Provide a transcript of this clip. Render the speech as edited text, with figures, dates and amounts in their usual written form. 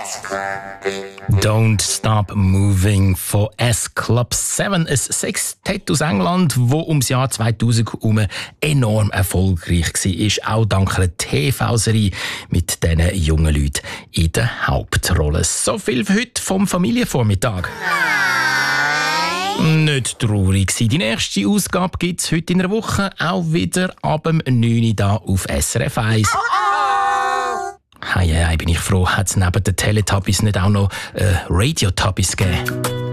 Don't Stop Moving von S-Club 7, ein Sextett aus England, das ums Jahr 2000 herum enorm erfolgreich war. Auch dank einer TV-Serie mit diesen jungen Leuten in der Hauptrolle. So viel für heute vom Familienvormittag. Nicht traurig sein. Die nächste Ausgabe gibt es heute in einer Woche, auch wieder ab dem 9 Uhr hier auf SRF 1. Hey, bin ich froh, hat es neben den Teletubbies nicht auch noch Radio-Tubbies gegeben?